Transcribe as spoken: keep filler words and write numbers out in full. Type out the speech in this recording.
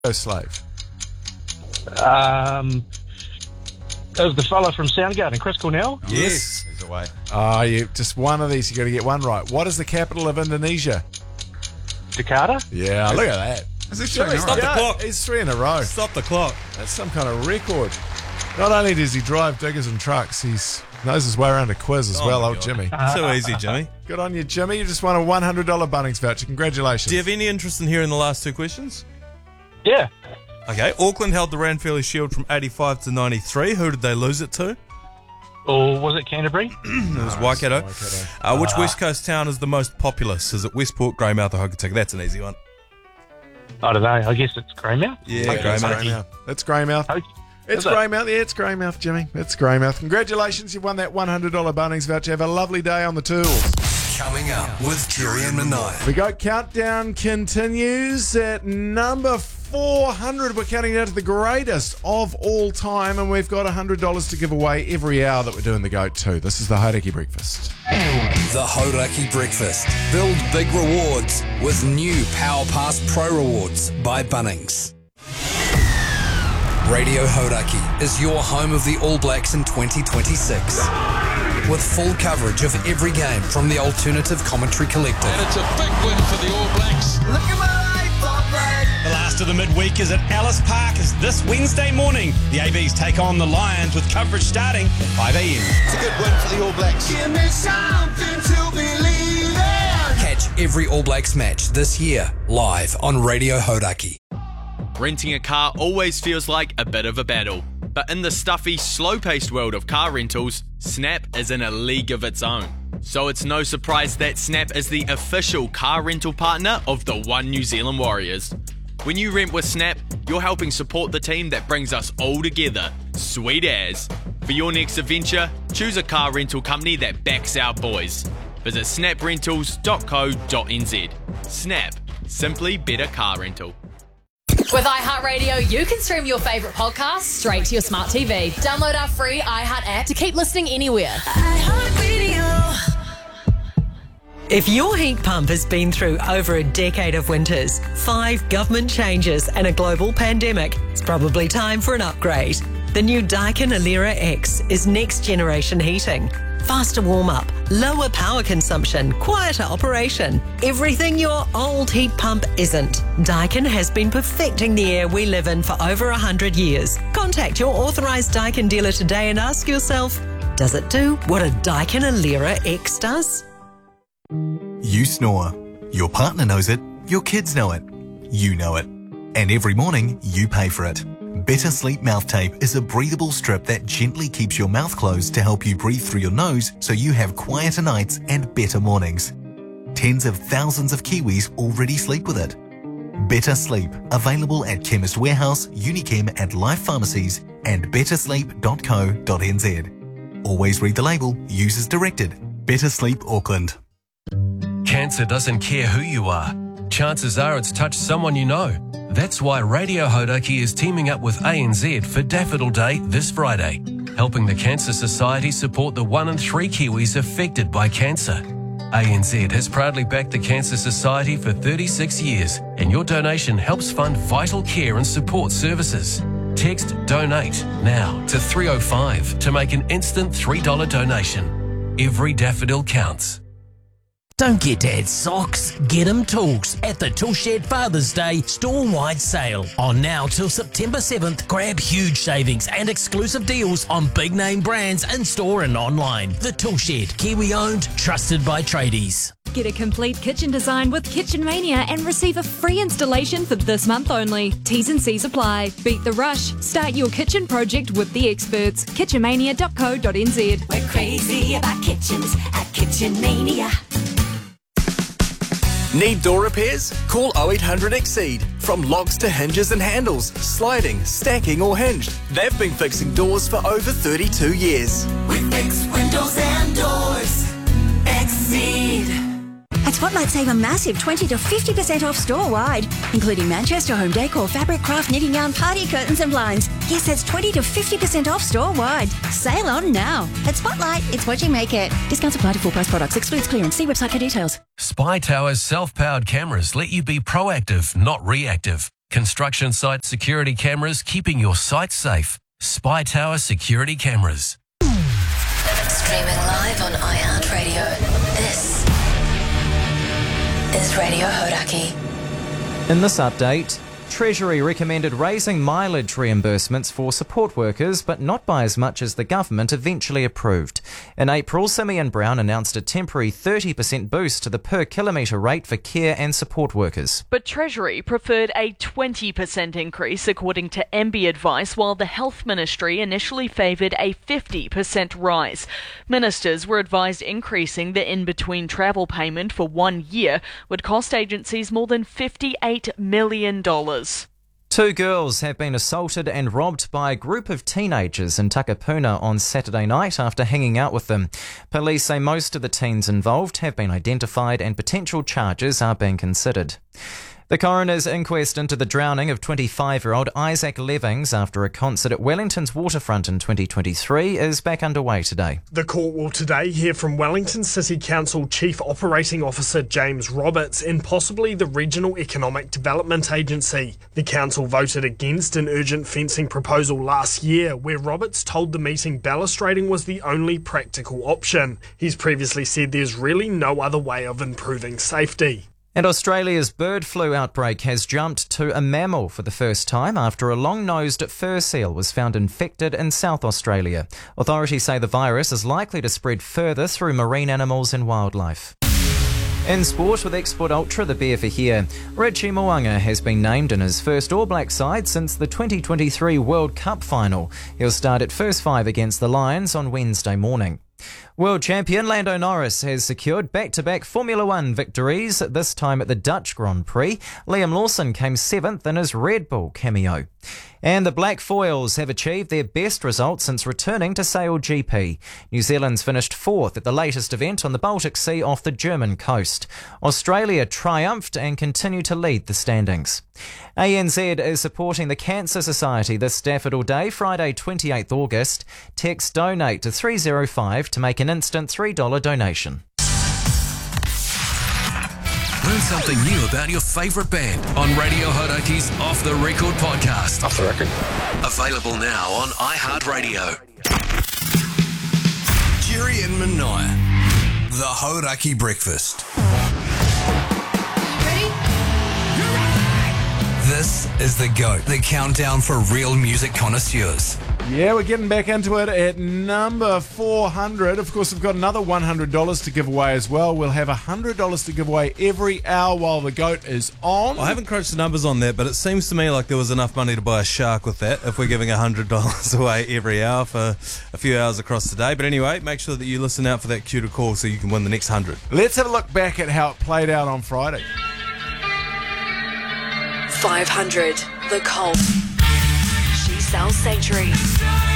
slave? Um, that was the fella from Soundgarden, Chris Cornell. Yes. He's away. Oh, you just one of these. You got to get one right. What is the capital of Indonesia? Jakarta. Yeah, look at that. Is he Jimmy, showing Stop the yeah, clock. He's three in a row. Stop the clock. That's some kind of record. Not only does he drive diggers and trucks, he knows his way around a quiz as Oh well, my old God. Jimmy. So easy, Jimmy. Good on you, Jimmy. You just won a one hundred dollars Bunnings voucher. Congratulations. Do you have any interest in hearing the last two questions? Yeah. Okay, Auckland held the Ranfurly Shield from eighty-five to ninety-three. Who did they lose it to? Or was it Canterbury? It was Waikato. Waikato. Uh, which West Coast town is the most populous? Is it Westport, Greymouth, or Hokitika? That's an easy one. I don't know. I guess it's Greymouth. Yeah, It's Greymouth. Greymouth. It's Greymouth. Hoki. It's Is it? Greymouth. Yeah, it's Greymouth, Jimmy. It's Greymouth. Congratulations. You've won that one hundred dollars Bunnings voucher. Have a lovely day on the tools. Coming up with Kiri and Manai. We go. Countdown continues at number four hundred. We're counting down to the greatest of all time, and we've got one hundred dollars to give away every hour that we're doing the Goat to. This is the Hauraki Breakfast. The Hauraki Breakfast. Build big rewards with new Power Pass Pro Rewards by Bunnings. Radio Hauraki is your home of the All Blacks in twenty twenty-six. With full coverage of every game from the Alternative Commentary Collective. And it's a big win for the All Blacks. Look at my The last of the midweek is at Ellis Park is this Wednesday morning. The A Bs take on the Lions with coverage starting at five a.m. It's a good win for the All Blacks. Give me something to believe in. Catch every All Blacks match this year live on Radio Hauraki. Renting a car always feels like a bit of a battle. But in the stuffy, slow-paced world of car rentals, Snap is in a league of its own. So it's no surprise that Snap is the official car rental partner of the One New Zealand Warriors. When you rent with Snap, you're helping support the team that brings us all together. Sweet as. For your next adventure, choose a car rental company that backs our boys. Visit snap rentals dot co dot n z. Snap. Simply better car rental. With iHeartRadio, you can stream your favourite podcasts straight to your smart T V. Download our free iHeart app to keep listening anywhere. iHeartRadio. If your heat pump has been through over a decade of winters, five government changes and a global pandemic, it's probably time for an upgrade. The new Daikin Alera X is next generation heating. Faster warm-up, lower power consumption, quieter operation. Everything your old heat pump isn't. Daikin has been perfecting the air we live in for over one hundred years. Contact your authorised Daikin dealer today and ask yourself, does it do what a Daikin Alera X does? You snore. Your partner knows it. Your kids know it. You know it. And every morning, you pay for it. Better Sleep Mouth Tape is a breathable strip that gently keeps your mouth closed to help you breathe through your nose so you have quieter nights and better mornings. Tens of thousands of Kiwis already sleep with it. Better Sleep, available at Chemist Warehouse, Unichem and Life Pharmacies and better sleep dot co dot n z. Always read the label, use as directed. Better Sleep Auckland. Cancer doesn't care who you are. Chances are it's touched someone you know. That's why Radio Hauraki is teaming up with A N Z for Daffodil Day this Friday, helping the Cancer Society support the one in three Kiwis affected by cancer. A N Z has proudly backed the Cancer Society for thirty-six years, and your donation helps fund vital care and support services. Text DONATE now to three oh five to make an instant three dollars donation. Every daffodil counts. Don't get Dad's socks, get him tools at the Tool Shed Father's Day store-wide sale. On now till September seventh, grab huge savings and exclusive deals on big name brands in-store and online. The Tool Shed, Kiwi-owned, trusted by tradies. Get a complete kitchen design with Kitchen Mania and receive a free installation for this month only. T's and C's apply. Beat the rush. Start your kitchen project with the experts. kitchen mania dot co dot n z. We're crazy about kitchens at Kitchen Mania. Need door repairs? Call oh eight hundred Exceed. From locks to hinges and handles, sliding, stacking or hinged, they've been fixing doors for over thirty-two years. We fix windows and doors. Exceed. At Spotlight, save a massive twenty to fifty percent off store-wide, including Manchester Home Decor, fabric, craft, knitting yarn, party curtains and blinds. Yes, that's twenty to fifty percent off store-wide. Sale on now. At Spotlight, it's what you make it. Discounts apply to full-price products. Excludes clearance. See website for details. Spy Tower's self-powered cameras let you be proactive, not reactive. Construction site security cameras keeping your site safe. Spy Tower Security Cameras. Streaming live on iHeartRadio. This is Radio Hodaki. In this update, Treasury recommended raising mileage reimbursements for support workers, but not by as much as the government eventually approved. In April, Simeon Brown announced a temporary thirty percent boost to the per kilometre rate for care and support workers. But Treasury preferred a twenty percent increase, according to M B advice, while the Health Ministry initially favoured a fifty percent rise. Ministers were advised increasing the in-between travel payment for one year would cost agencies more than fifty-eight million dollars. Two girls have been assaulted and robbed by a group of teenagers in Takapuna on Saturday night after hanging out with them. Police say most of the teens involved have been identified and potential charges are being considered. The coroner's inquest into the drowning of twenty-five-year-old Isaac Levings after a concert at Wellington's waterfront in twenty twenty-three is back underway today. The court will today hear from Wellington City Council Chief Operating Officer James Roberts and possibly the Regional Economic Development Agency. The council voted against an urgent fencing proposal last year, where Roberts told the meeting balustrading was the only practical option. He's previously said there's really no other way of improving safety. And Australia's bird flu outbreak has jumped to a mammal for the first time after a long-nosed fur seal was found infected in South Australia. Authorities say the virus is likely to spread further through marine animals and wildlife. In sport, with Export Ultra, the beer for here, Richie Mo'unga has been named in his first All Black side since the twenty twenty-three World Cup final. He'll start at first five against the Lions on Wednesday morning. World champion Lando Norris has secured back-to-back Formula One victories, this time at the Dutch Grand Prix. Liam Lawson came seventh in his Red Bull cameo. And the Black Foils have achieved their best result since returning to Sail G P. New Zealand's finished fourth at the latest event on the Baltic Sea off the German coast. Australia triumphed and continue to lead the standings. A N Z is supporting the Cancer Society this Daffodil Day, Friday twenty-eighth August. Text donate to three oh five to make an instant three dollars donation. Learn something new about your favourite band on Radio Hodaki's Off The Record podcast. Off the record. Available now on iHeartRadio. Jerry and Mania, the Hodaki Breakfast. This is The GOAT, the countdown for real music connoisseurs. Yeah, we're getting back into it at number four hundred. Of course, we've got another one hundred dollars to give away as well. We'll have one hundred dollars to give away every hour while the GOAT is on. I haven't crunched the numbers on that, but it seems to me like there was enough money to buy a shark with that if we're giving one hundred dollars away every hour for a few hours across the day. But anyway, make sure that you listen out for that cue to call so you can win the next one hundred. Let's have a look back at how it played out on Friday. five hundred. The Colt. She sells Sanctuary.